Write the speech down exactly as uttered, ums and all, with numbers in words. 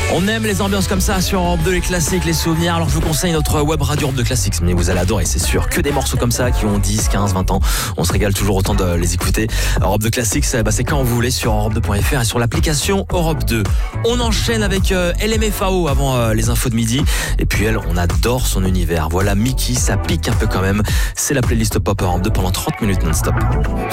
On aime les ambiances comme ça sur Europe deux, les classiques, les souvenirs. Alors je vous conseille notre web radio Europe deux Classics, mais vous allez adorer, c'est sûr. Que des morceaux comme ça qui ont dix, quinze, vingt ans. On se régale toujours autant de les écouter. Europe deux Classics, bah, c'est quand vous voulez sur europe deux point f r et sur l'application Europe deux. On enchaîne avec euh, L M F A O avant euh, les infos de midi. Et puis elle, on adore son univers. Voilà Mickey, ça pique un peu quand même. C'est la playlist pop Europe deux pendant trente minutes non-stop.